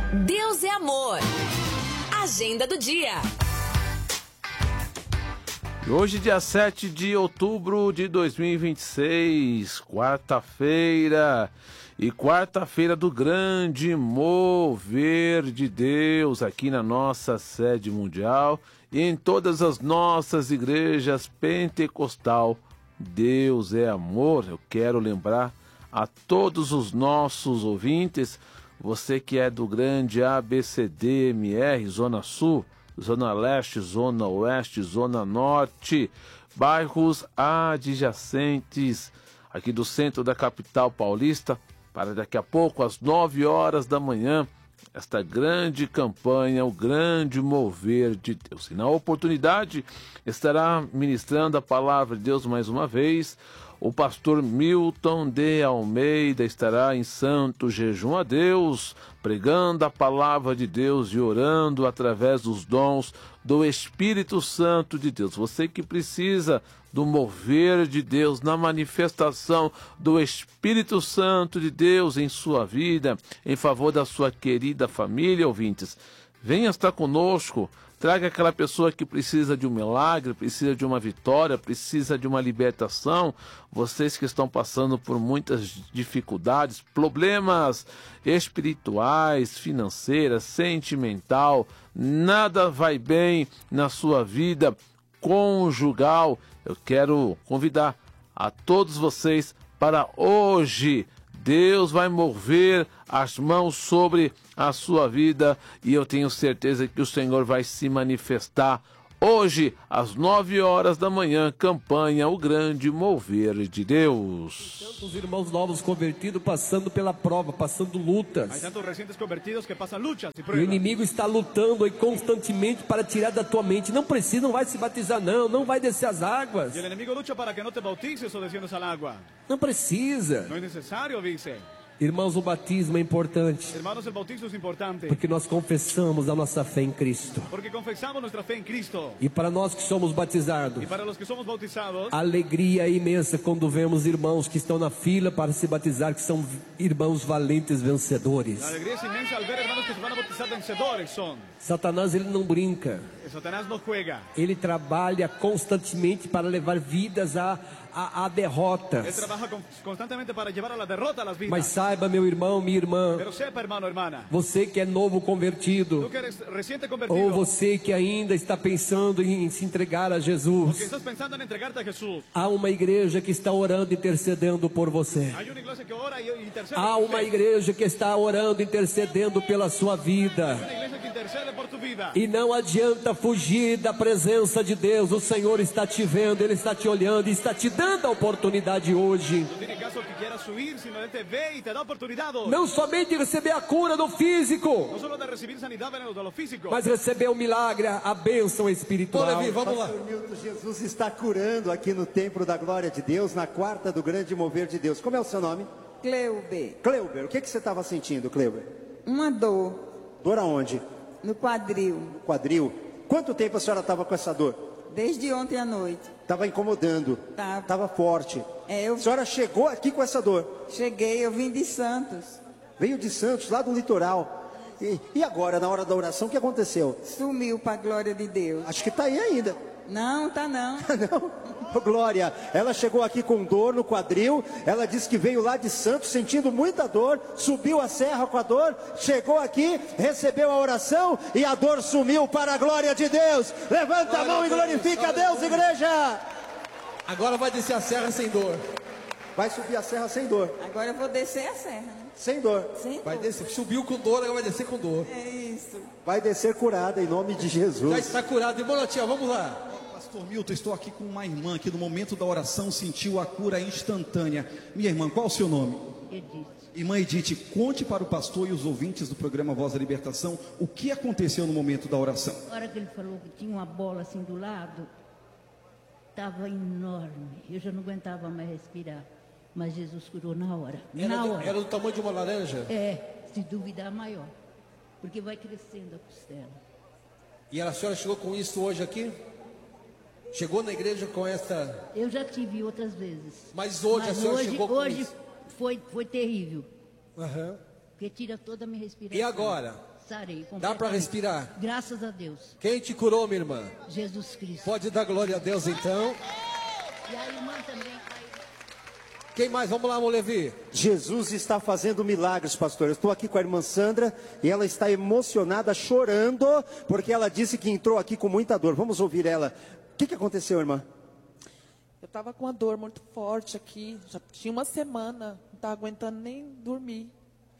Deus é amor. Agenda do dia. Hoje, dia 7 de outubro de 2026, quarta-feira. E quarta-feira do grande mover de Deus aqui na nossa sede mundial e em todas as nossas igrejas pentecostal. Deus é amor. Eu quero lembrar a todos os nossos ouvintes, você que é do grande ABCDMR, Zona Sul, Zona Leste, Zona Oeste, Zona Norte, bairros adjacentes aqui do centro da capital paulista, para daqui a pouco, às 9 horas da manhã, esta grande campanha, o grande mover de Deus. E na oportunidade estará ministrando a palavra de Deus mais uma vez. O pastor Milton de Almeida estará em santo jejum a Deus, pregando a palavra de Deus e orando através dos dons do Espírito Santo de Deus. Você que precisa do mover de Deus, na manifestação do Espírito Santo de Deus em sua vida, em favor da sua querida família, ouvintes, venha estar conosco. Traga aquela pessoa que precisa de um milagre, precisa de uma vitória, precisa de uma libertação. Vocês que estão passando por muitas dificuldades, problemas espirituais, financeiras, sentimental, nada vai bem na sua vida conjugal. Eu quero convidar a todos vocês para hoje. Deus vai mover as mãos sobre a sua vida e eu tenho certeza que o Senhor vai se manifestar hoje, às 9 horas da manhã, campanha O Grande Mover de Deus. Tantos irmãos novos convertidos passando pela prova, passando lutas. Hay tantos recientes convertidos que pasan luchas y O pruebas. inimigo está lutando aí constantemente para tirar da tua mente. Não precisa, não vai se batizar não vai descer as águas. Y el enemigo lucha para que no te bautices o desciendas al agua. Não precisa. No es necesario, dice. Irmãos, o batismo é importante, Hermanos, el bautismo es importante. porque nós confessamos a nossa fé em Cristo. Porque confesamos nuestra fe en Cristo. E para nós que somos batizados, Y para los que somos bautizados, a alegria é imensa quando vemos irmãos que estão na fila para se batizar, que são irmãos valentes vencedores. la alegría es inmensa al ver hermanos que se van a bautizar vencedores son. Satanás, ele não brinca. Satanás no juega. Ele trabalha constantemente para levar vidas à derrota. Él trabaja constantemente para llevar a la derrota a las vidas. Mas saiba, meu irmão, minha irmã, Pero sepa, hermano, hermana, você que é novo tú convertido, que eres reciente convertido, ou você que ainda está pensando em se entregar a que Jesus, estás pensando en entregarte a Jesús, há uma igreja que está orando e intercedendo por você. hay una iglesia que ora y intercede Há por uma ti. igreja que está orando e intercedendo pela sua vida. Una iglesia que intercede por tu vida. E não adianta fugir da presença de Deus. O Senhor está te vendo, Ele está te olhando e está te dando a oportunidade hoje. No tiene caso que quieras huir, sino Él te ve y te da oportunidad. Não somente receber a cura do físico, No solo de recibir sanidad de lo físico, mas receber o milagre, a bênção espiritual. Vamos lá. Milton, Jesus está curando aqui no Templo da Glória de Deus, na quarta do Grande Mover de Deus. Como é o seu nome? Cleuber, Cleuber. O que você estava sentindo, Cleuber? uma dor Dor aonde? no quadril, Quadril. Quanto tempo a senhora estava com essa dor? desde ontem à noite. Estava incomodando. Tava. Estava forte. Eu A senhora chegou aqui com essa dor. cheguei, eu vim de Santos, Veio de Santos, lá do litoral. E agora, na hora da oração, o que aconteceu? sumiu para a glória de Deus. Acho que está aí ainda. Não, tá não. Não? Ô, Glória, ela chegou aqui com dor no quadril, ela disse que veio lá de Santos sentindo muita dor, subiu a serra com a dor, chegou aqui, recebeu a oração e a dor sumiu para a glória de Deus. Levanta a mão e glorifica a Deus, igreja. Agora vai descer a serra sem dor. Vai subir a serra sem dor, Agora eu vou descer a serra, né? sem dor. Sem Vai dor. descer, subiu com dor, agora vai descer com dor. É isso. Vai descer curada em nome de Já Jesus. está curado. Irmão Natia, vamos lá. Pastor Milton, estou aqui com uma irmã que no momento da oração sentiu a cura instantânea. Minha irmã, qual o seu nome? Edith. Irmã Edith, conte para o pastor e os ouvintes do programa Voz da Libertação o que aconteceu no momento da oração. Na hora que ele falou que tinha uma bola assim do lado, estava enorme. Eu já não aguentava mais respirar. Mas Jesus curou na hora. Na hora. Era do tamanho de uma laranja? É, se duvidar, maior. Porque vai crescendo a costela. E a senhora chegou com isso hoje aqui? Chegou na igreja com essa... Eu já tive outras vezes. Mas hoje a senhora chegou com hoje isso? foi terrível. Aham. Porque tira toda a minha respiração. E agora? Sarei. Dá para completamente. respirar? Graças a Deus. Quem te curou, minha irmã? Jesus Cristo. Pode dar glória a Deus, então. E a irmã também. Quem mais? Vamos lá, irmão Levi. Jesus está fazendo milagres, pastor. Eu estou aqui com a irmã Sandra e ela está emocionada, chorando, porque ela disse que entrou aqui com muita dor. Vamos ouvir ela. O que aconteceu, irmã? Eu estava com uma dor muito forte aqui, já tinha uma semana, não estava aguentando nem dormir.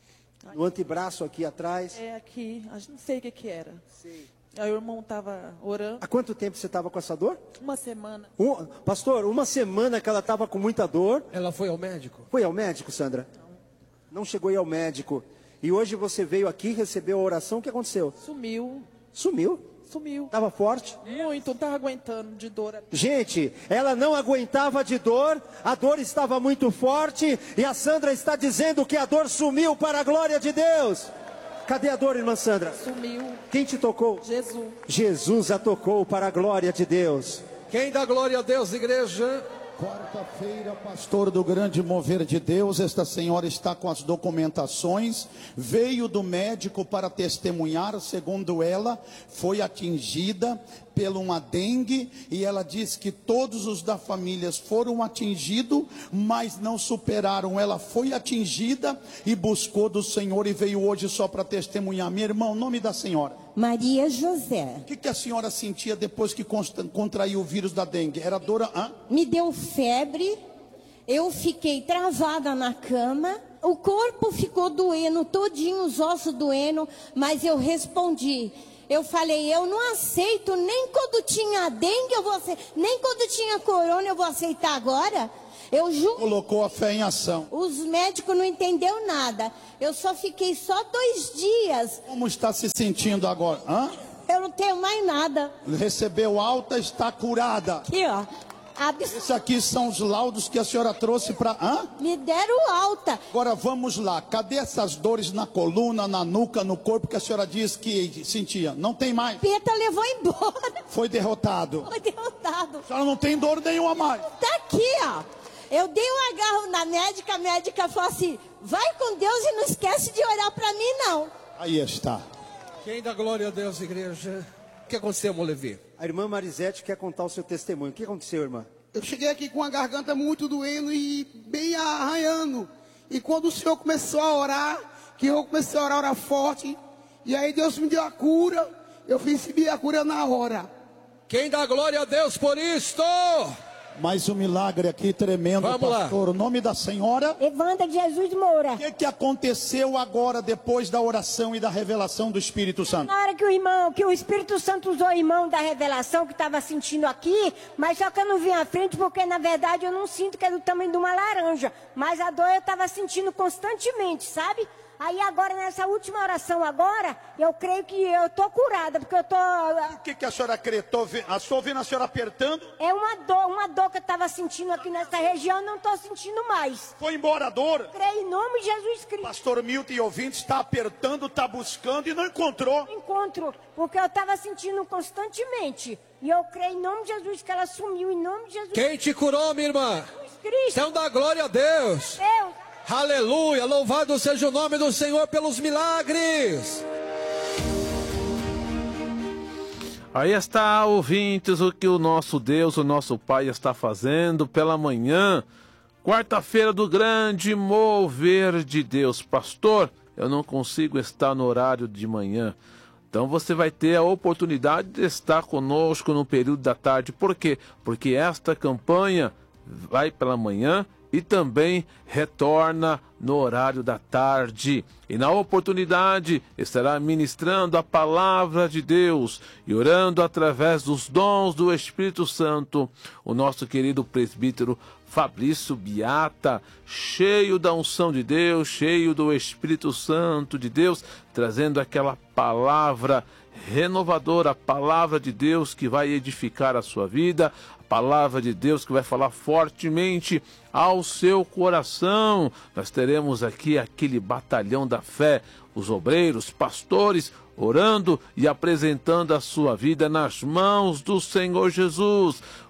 O antebraço aqui atrás. É aqui, não sei o que era. Aí o irmão estava orando. Há quanto tempo você estava com essa dor? Uma semana. Pastor, uma semana que ela estava com muita dor. Ela foi ao médico? Foi ao médico, Sandra? Não chegou a ir ao médico. E hoje você veio aqui, recebeu a oração, o que aconteceu? Sumiu. Sumiu? Sumiu. Estava forte? Muito, não estava aguentando de dor. Gente, ela não aguentava de dor, a dor estava muito forte e a Sandra está dizendo que a dor sumiu para a glória de Deus. Cadê a dor, irmã Sandra? Sumiu. Quem te tocou? Jesus. Jesus a tocou para a glória de Deus. Quem dá glória a Deus, igreja? Quarta-feira, pastor do Grande Mover de Deus, esta senhora está com as documentações, veio do médico para testemunhar, segundo ela, foi atingida pela uma dengue, e ela diz que todos os da família foram atingidos, mas não superaram. Ela foi atingida e buscou do Senhor e veio hoje só para testemunhar. Meu irmão, o nome da senhora? Maria José. O que a senhora sentia depois que contraiu o vírus da dengue? Era dor? Me deu febre, eu fiquei travada na cama, o corpo ficou doendo, todinho, os ossos doendo, mas eu respondi. Eu falei, eu não aceito, nem quando tinha dengue eu vou aceitar, nem quando tinha corona eu vou aceitar agora. Eu juro. Colocou a fé em ação. Os médicos não entenderam nada. Eu só fiquei 2 dias. Como está se sentindo agora? Eu não tenho mais nada. Recebeu alta, está curada. Aqui, ó. Esses aqui são os laudos que a senhora trouxe para... Me deram alta. Agora vamos lá. Cadê essas dores na coluna, na nuca, no corpo que a senhora disse que sentia? Não tem mais. Peta levou embora. Foi derrotado. Foi derrotado. A senhora não tem dor nenhuma mais. Tá aqui, ó. Eu dei um agarro na médica, a médica falou assim, vai com Deus e não esquece de orar para mim, não. Aí está. Quem dá glória a Deus, igreja? O que aconteceu, irmão Levi? A irmã Marisete quer contar o seu testemunho. O que aconteceu, irmã? Eu cheguei aqui com a garganta muito doendo e bem arranhando. E quando o Senhor começou a orar, que eu comecei a orar forte, e aí Deus me deu a cura, eu recebi a cura na hora. Quem dá glória a Deus por isto? Mais um milagre aqui tremendo, vamos pastor. Lá. O nome da senhora? Evandra de Jesus Moura. O que aconteceu agora, depois da oração e da revelação do Espírito Santo? Na hora que o Espírito Santo usou o irmão da revelação, que estava sentindo aqui, mas só que eu não vi à frente, porque na verdade eu não sinto, que é do tamanho de uma laranja. Mas a dor eu estava sentindo constantemente, sabe? Aí agora, nessa última oração agora, eu creio que eu tô curada, porque eu tô... O que a senhora crê? Estou vendo a senhora apertando? É uma dor que eu estava sentindo aqui nessa região, não estou sentindo mais. Foi embora a dor? Creio em nome de Jesus Cristo. Pastor Milton e ouvintes, está apertando, está buscando e não encontrou. Não encontro, porque eu estava sentindo constantemente. E eu creio em nome de Jesus que ela sumiu, em nome de Jesus. Quem te curou, minha irmã? Jesus Cristo. Então dá glória a Deus. Deus. Aleluia, louvado seja o nome do Senhor pelos milagres. Aí está, ouvintes, o que o nosso Deus, o nosso Pai está fazendo pela manhã, quarta-feira do grande mover de Deus. Pastor, eu não consigo estar no horário de manhã. Então você vai ter a oportunidade de estar conosco no período da tarde. Por quê? Porque esta campanha vai pela manhã e também retorna no horário da tarde. E na oportunidade estará ministrando a palavra de Deus e orando através dos dons do Espírito Santo o nosso querido presbítero Fabrício Biata, cheio da unção de Deus, cheio do Espírito Santo de Deus, trazendo aquela palavra renovadora, a palavra de Deus que vai edificar a sua vida, a palavra de Deus que vai falar fortemente ao seu coração. Nós teremos aqui aquele batalhão da fé, os obreiros, pastores, orando e apresentando a sua vida nas mãos do Senhor Jesus.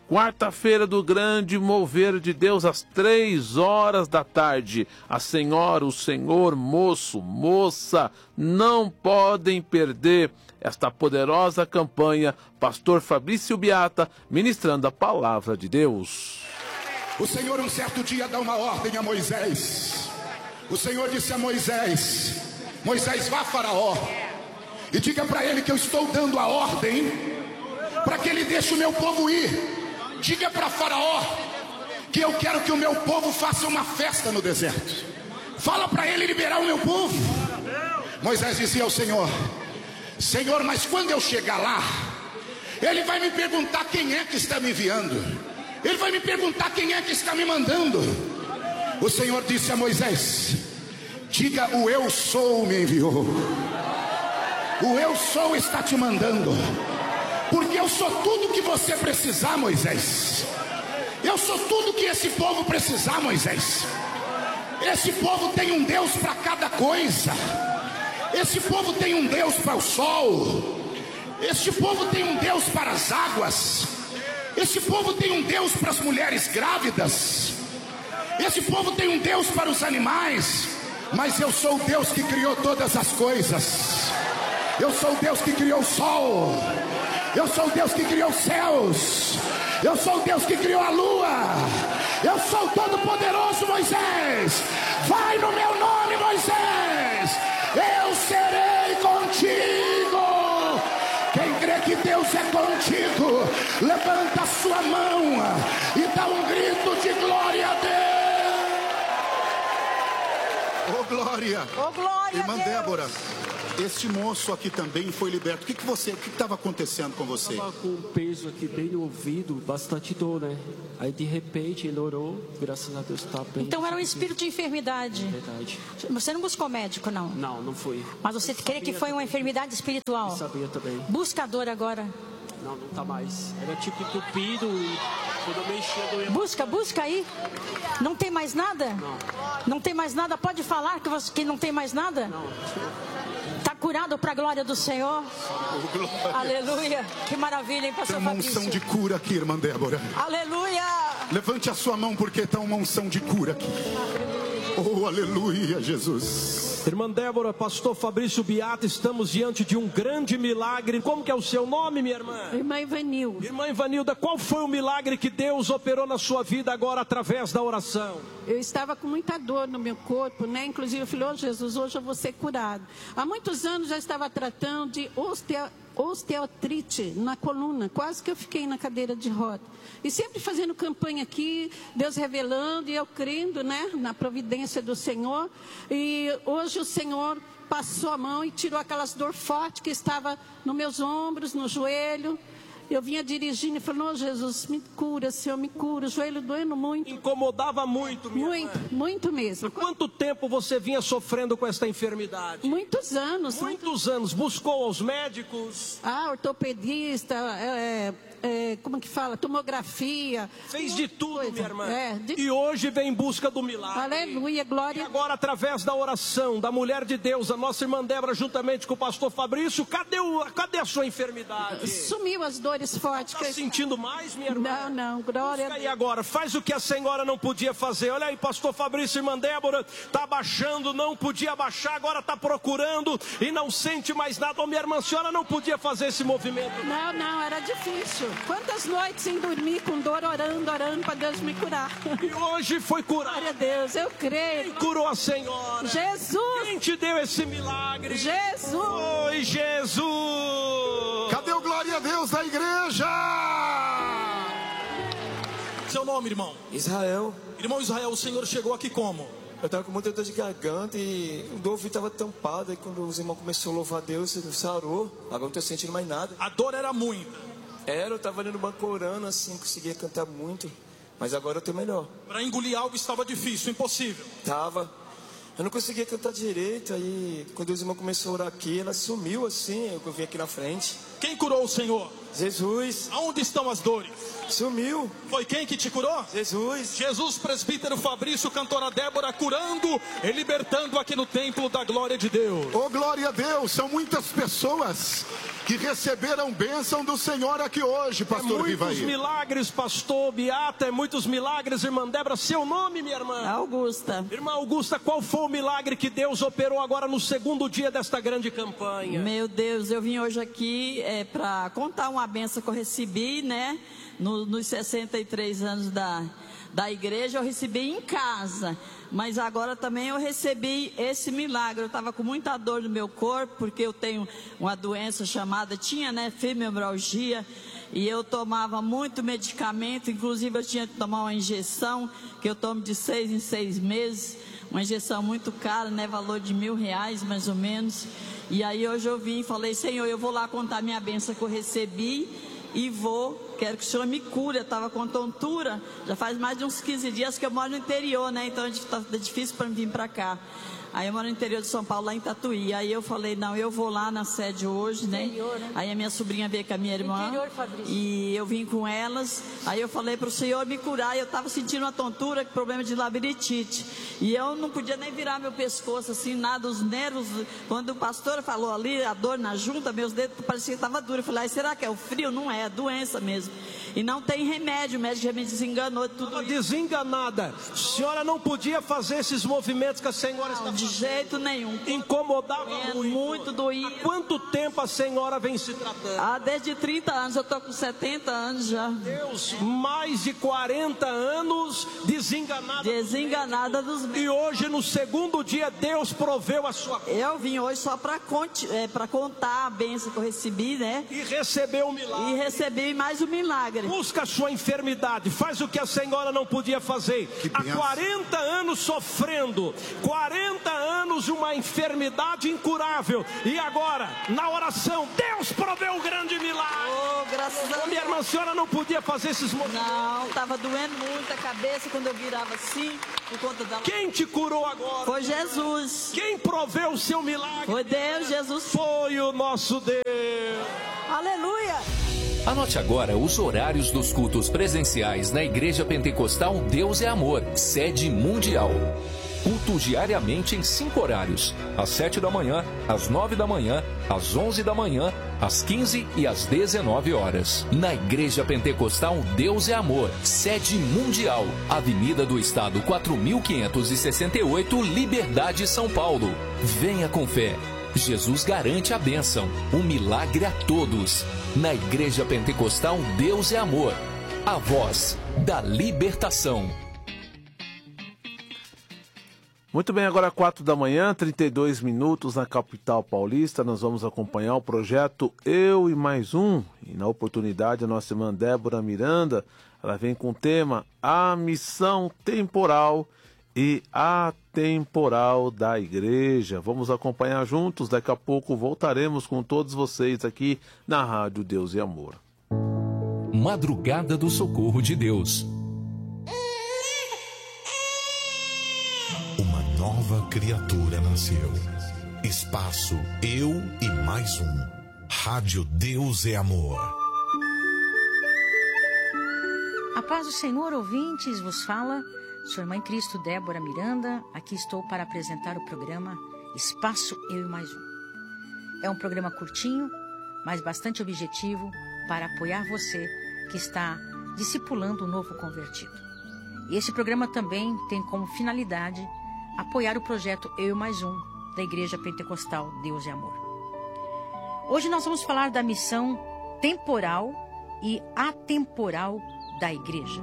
Quarta-feira do grande mover de Deus, às 3 da tarde. A senhora, o senhor, moço, moça, não podem perder esta poderosa campanha. Pastor Fabrício Biata, ministrando a palavra de Deus. O Senhor um certo dia dá uma ordem a Moisés. O Senhor disse a Moisés: Moisés, vá a Faraó e diga para ele que eu estou dando a ordem para que ele deixe o meu povo ir. Diga para Faraó que eu quero que o meu povo faça uma festa no deserto. Fala para ele liberar o meu povo. Moisés dizia ao Senhor: Senhor, mas quando eu chegar lá, ele vai me perguntar quem é que está me enviando. Ele vai me perguntar quem é que está me mandando. O Senhor disse a Moisés: diga, o eu sou me enviou. O eu sou está te mandando. Porque eu sou tudo que você precisar, Moisés. Eu sou tudo que esse povo precisar, Moisés. Esse povo tem um Deus para cada coisa. Esse povo tem um Deus para o sol. Este povo tem um Deus para as águas. Esse povo tem um Deus para as mulheres grávidas. Esse povo tem um Deus para os animais. Mas eu sou o Deus que criou todas as coisas. Eu sou o Deus que criou o sol. Eu sou o Deus que criou os céus. Eu sou o Deus que criou a lua. Eu sou o Todo-Poderoso, Moisés. Vai no meu nome, Moisés. Eu serei contigo. Quem crê que Deus é contigo, levanta a sua mão e dá um grito de glória a Deus. Ô glória. Ô glória, Irmã Deus. Débora, este moço aqui também foi liberto. O que estava acontecendo com você? Eu estava com um peso aqui bem no ouvido, bastante dor, né? Aí de repente ele orou, graças a Deus está bem. Então era um espírito de enfermidade. Verdade. Você não buscou médico, não? Não, não fui. Mas você crê que foi uma enfermidade espiritual? Eu sabia também. Busca a dor agora. Não, não tá mais. Era tipo entupido e quando eu mexia doía. Busca aí. Não tem mais nada? Não. Não tem mais nada? Pode falar que não tem mais nada? Não. Está curado para a glória do Senhor? Glória. Aleluia. Que maravilha, hein, pastor Tem uma Fabrício? unção de cura aqui, irmã Débora. Aleluia. Levante a sua mão porque está uma unção de cura aqui. Oh, aleluia, Jesus. Irmã Débora, pastor Fabrício Biata, estamos diante de um grande milagre. Como que é o seu nome, minha irmã? Irmã Ivanilda. Irmã Ivanilda, qual foi o milagre que Deus operou na sua vida agora através da oração? Eu estava com muita dor no meu corpo, né? Inclusive eu falei, Jesus, hoje eu vou ser curado. Há muitos anos já estava tratando de osteoartrite na coluna, quase que eu fiquei na cadeira de roda. E sempre fazendo campanha aqui, Deus revelando e eu crendo, né, na providência do Senhor. E hoje o Senhor passou a mão e tirou aquelas dor forte que estava nos meus ombros, no joelho. Eu vinha dirigindo e falei, não, Jesus, me cura, Senhor, me cura. O joelho doendo muito. Incomodava muito, minha irmã. Muito mesmo. Por quanto tempo você vinha sofrendo com esta enfermidade? Muitos anos. Muitos anos. Buscou aos médicos? Ortopedista, como que fala? Tomografia. Fez de tudo, minha irmã. E E hoje vem em busca do milagre. Aleluia, glória. E agora, através da oração da mulher de Deus, a nossa irmã Débora, juntamente com o pastor Fabrício, cadê a sua enfermidade? Sumiu as dores fortes. Está sentindo mais, minha irmã? Não, glória. E agora, faz o que a senhora não podia fazer. Olha aí, pastor Fabrício, irmã Débora, está abaixando, não podia abaixar, agora está procurando e não sente mais nada. Ô, minha irmã, a senhora não podia fazer esse movimento. Não, era difícil. Quantas noites sem dormir, com dor, orando para Deus me curar. E hoje foi curado. Glória a Deus, eu creio. Quem curou a senhora? Jesus. Quem te deu esse milagre? Jesus. Oi, Jesus. Cadê o glória a Deus da igreja? Seu nome, irmão? Israel. Irmão Israel, o senhor chegou aqui como? Eu estava com muita dor de garganta e o ouvido estava tampado. E quando os irmãos começaram a louvar a Deus, sarou. Agora não estou sentindo mais nada. A dor era muita? Eu estava ali no banco orando assim, conseguia cantar muito. Mas agora eu estou melhor. Para engolir algo estava difícil, impossível. Tava. Eu não conseguia cantar direito. Aí quando os irmãos começaram a orar aqui, ela sumiu assim. Eu vim aqui na frente. Quem curou o senhor? Jesus. Aonde estão as dores? Sumiu. Foi quem que te curou? Jesus. Jesus, presbítero Fabrício, cantora Débora, curando e libertando aqui no templo da glória de Deus. Oh, glória a Deus, são muitas pessoas que receberam bênção do Senhor aqui hoje, pastor Vivaí. Muitos milagres, pastor Beata, muitos milagres, irmã Débora. Seu nome, minha irmã? Augusta. Irmã Augusta, qual foi o milagre que Deus operou agora no segundo dia desta grande campanha? Meu Deus, eu vim hoje aqui para contar uma benção que eu recebi, né? Nos 63 anos da igreja, eu recebi em casa. Mas agora também eu recebi esse milagre. Eu estava com muita dor no meu corpo, porque eu tenho uma doença chamada, fibromialgia. E eu tomava muito medicamento, inclusive eu tinha que tomar uma injeção, que eu tomo de 6 em 6 meses. Uma injeção muito cara, né? Valor de R$1.000 mais ou menos. E aí hoje eu vim e falei, Senhor, eu vou lá contar minha bênção que eu recebi e quero que o Senhor me cure. Eu estava com tontura, já faz mais de uns 15 dias que eu moro no interior, né? Então é difícil para mim vir para cá. Aí eu moro no interior de São Paulo, lá em Tatuí. Aí eu falei, não, eu vou lá na sede hoje, né? Interior, né? Aí a minha sobrinha veio com a minha irmã. Interior, Fabrício. E eu vim com elas. Aí eu falei para o Senhor me curar. E eu estava sentindo uma tontura, problema de labirintite. E eu não podia nem virar meu pescoço, assim, nada, os nervos. Quando o pastor falou ali, a dor na junta, meus dedos pareciam que estavam duros. Eu falei, será que é o frio? Não é doença mesmo. E não tem remédio, o médico já me desenganou tudo isso. Desenganada. A senhora não podia fazer esses movimentos que a senhora está fazendo. De jeito nenhum. Incomodava muito doído. Há quanto tempo a senhora vem se tratando? Desde 30 anos, eu estou com 70 anos já. Deus, mais de 40 anos desenganada dos médicos. E hoje, no segundo dia, Deus proveu a sua cura. Eu vim hoje só para contar a bênção que eu recebi, né? E recebeu o milagre. E recebi mais um milagre. Busca a sua enfermidade, faz o que a senhora não podia fazer. Há 40 anos sofrendo, 40 anos uma enfermidade incurável. E agora, na oração, Deus proveu um grande milagre. Oh, graças a Deus. Minha irmã, a senhora não podia fazer esses movimentos. Não, estava doendo muito a cabeça quando eu virava assim, por conta da... Quem te curou agora? Foi Jesus. Quem proveu o seu milagre? Foi Deus, Jesus. Foi o nosso Deus. Aleluia. Anote agora os horários dos cultos presenciais na Igreja Pentecostal Deus é Amor, sede mundial. Culto diariamente em 5 horários: às 7 da manhã, às 9 da manhã, às 11 da manhã, às 15 e às 19 horas. Na Igreja Pentecostal Deus é Amor, sede mundial, Avenida do Estado 4568, Liberdade, São Paulo. Venha com fé. Jesus garante a bênção, um milagre a todos. Na Igreja Pentecostal Deus é Amor, a voz da libertação. Muito bem, agora 4 da manhã, 32 minutos na capital paulista. Nós vamos acompanhar o projeto Eu e Mais Um. E na oportunidade, a nossa irmã Débora Miranda, ela vem com o tema A Missão Temporal e Atemporal da Igreja. Vamos acompanhar juntos, daqui a pouco voltaremos com todos vocês aqui na Rádio Deus e Amor. Madrugada do Socorro de Deus. Uma nova criatura nasceu. Espaço Eu e Mais Um. Rádio Deus é Amor. A paz do Senhor, ouvintes, vos fala sua irmã em Cristo, Débora Miranda. Aqui estou para apresentar o programa Espaço Eu e Mais Um. É um programa curtinho, mas bastante objetivo para apoiar você que está discipulando um novo convertido. E esse programa também tem como finalidade apoiar o projeto Eu e Mais Um, da Igreja Pentecostal Deus é Amor. Hoje nós vamos falar da missão temporal e atemporal da Igreja.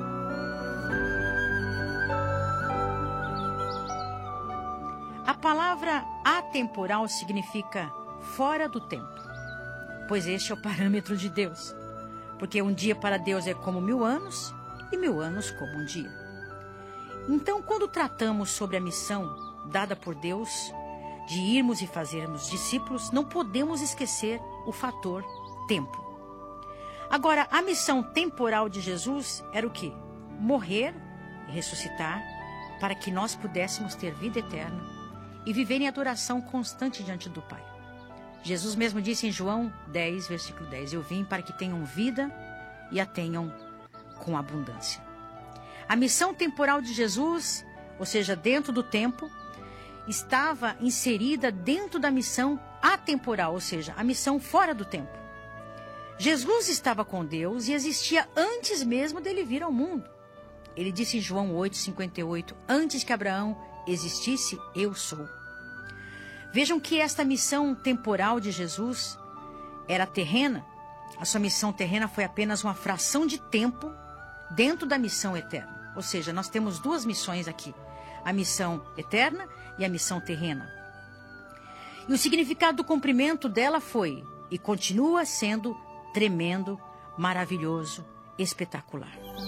A palavra atemporal significa fora do tempo, pois este é o parâmetro de Deus, porque um dia para Deus é como 1000 anos e 1000 anos como um dia. Então, quando tratamos sobre a missão dada por Deus de irmos e fazermos discípulos, não podemos esquecer o fator tempo. Agora, a missão temporal de Jesus era o quê? Morrer e ressuscitar para que nós pudéssemos ter vida eterna e viver em adoração constante diante do Pai. Jesus mesmo disse em João 10, versículo 10, eu vim para que tenham vida e a tenham com abundância. A missão temporal de Jesus, ou seja, dentro do tempo, estava inserida dentro da missão atemporal, ou seja, a missão fora do tempo. Jesus estava com Deus e existia antes mesmo dele vir ao mundo. Ele disse em João 8,58, antes que Abraão existisse, eu sou. Vejam que esta missão temporal de Jesus era terrena. A sua missão terrena foi apenas uma fração de tempo dentro da missão eterna. Ou seja, nós temos duas missões aqui. A missão eterna e a missão terrena. E o significado do cumprimento dela foi, e continua sendo, tremendo, maravilhoso, espetacular.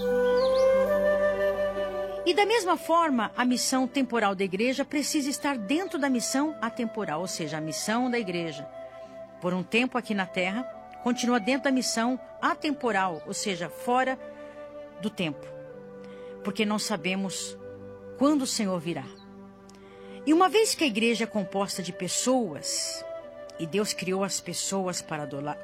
E da mesma forma, a missão temporal da igreja precisa estar dentro da missão atemporal, ou seja, a missão da igreja, por um tempo aqui na Terra, continua dentro da missão atemporal, ou seja, fora do tempo, porque não sabemos quando o Senhor virá. E uma vez que a igreja é composta de pessoas, e Deus criou as pessoas para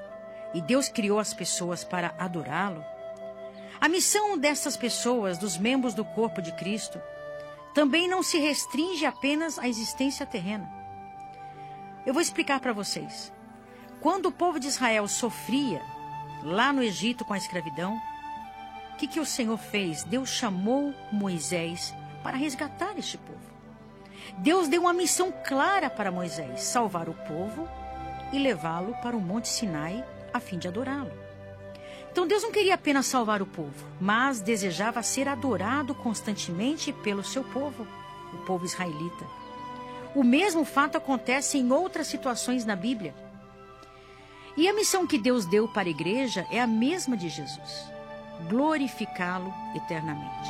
adorá-lo, a missão dessas pessoas, dos membros do corpo de Cristo, também não se restringe apenas à existência terrena. Eu vou explicar para vocês. Quando o povo de Israel sofria lá no Egito com a escravidão, o que o Senhor fez? Deus chamou Moisés para resgatar este povo. Deus deu uma missão clara para Moisés, salvar o povo e levá-lo para o Monte Sinai a fim de adorá-lo. Então Deus não queria apenas salvar o povo, mas desejava ser adorado constantemente pelo seu povo, o povo israelita. O mesmo fato acontece em outras situações na Bíblia. E a missão que Deus deu para a igreja é a mesma de Jesus: glorificá-lo eternamente.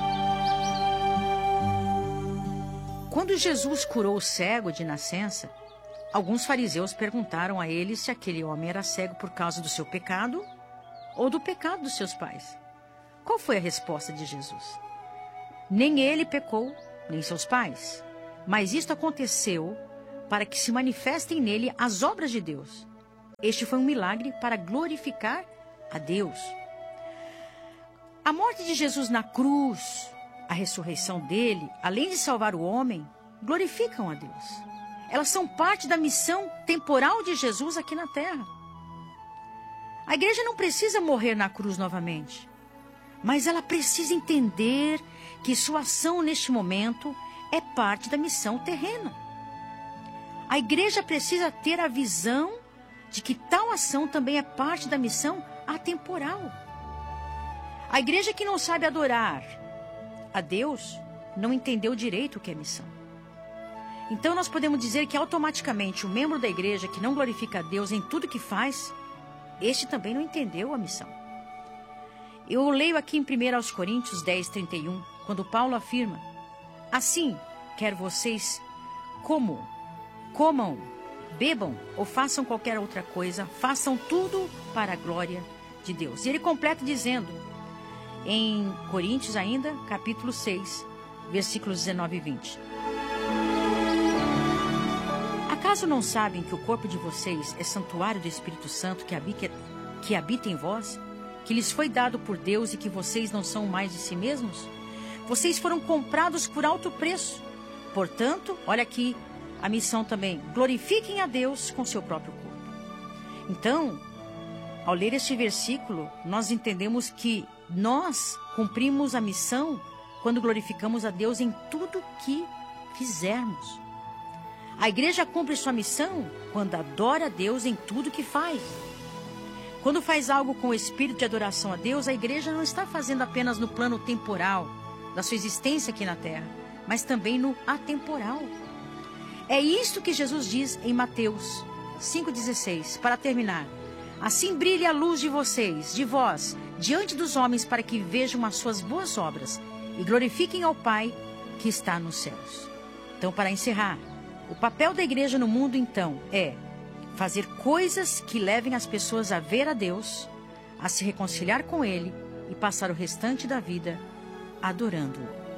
Quando Jesus curou o cego de nascença, alguns fariseus perguntaram a ele se aquele homem era cego por causa do seu pecado ou do pecado dos seus pais. Qual foi a resposta de Jesus? Nem ele pecou, nem seus pais. Mas isto aconteceu para que se manifestem nele as obras de Deus. Este foi um milagre para glorificar a Deus. A morte de Jesus na cruz, a ressurreição dele, além de salvar o homem, glorificam a Deus. Elas são parte da missão temporal de Jesus aqui na terra. A igreja não precisa morrer na cruz novamente, mas ela precisa entender que sua ação neste momento é parte da missão terrena. A igreja precisa ter a visão de que tal ação também é parte da missão atemporal. A igreja que não sabe adorar a Deus não entendeu direito o que é missão. Então nós podemos dizer que automaticamente o membro da igreja que não glorifica a Deus em tudo que faz, este também não entendeu a missão. Eu leio aqui em 1 Coríntios 10:31, quando Paulo afirma: assim, quer vocês comam, bebam ou façam qualquer outra coisa, façam tudo para a glória de Deus. E ele completa dizendo, em Coríntios ainda, capítulo 6, versículos 19 e 20. Acaso não sabem que o corpo de vocês é santuário do Espírito Santo que habita em vós, que lhes foi dado por Deus e que vocês não são mais de si mesmos? Vocês foram comprados por alto preço. Portanto, olha aqui a missão também: glorifiquem a Deus com seu próprio corpo. Então, ao ler este versículo, nós entendemos que nós cumprimos a missão quando glorificamos a Deus em tudo que fizermos. A igreja cumpre sua missão quando adora a Deus em tudo que faz. Quando faz algo com o espírito de adoração a Deus, a igreja não está fazendo apenas no plano temporal da sua existência aqui na terra, mas também no atemporal. É isso que Jesus diz em Mateus 5,16, para terminar. Assim brilhe a luz de vocês, de vós, diante dos homens, para que vejam as suas boas obras e glorifiquem ao Pai que está nos céus. Então, para encerrar, o papel da igreja no mundo, então, é fazer coisas que levem as pessoas a ver a Deus, a se reconciliar com Ele e passar o restante da vida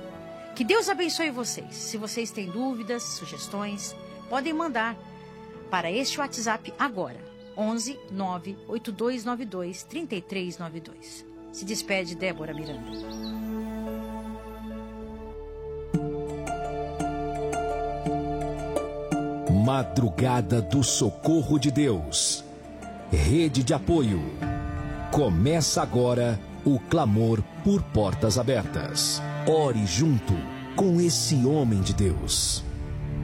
adorando-o. Que Deus abençoe vocês. Se vocês têm dúvidas, sugestões, podem mandar para este WhatsApp agora. 11 98292 3392. Se despede Débora Miranda. Madrugada do Socorro de Deus. Rede de apoio. Começa agora o clamor por portas abertas. Ore junto com esse homem de Deus.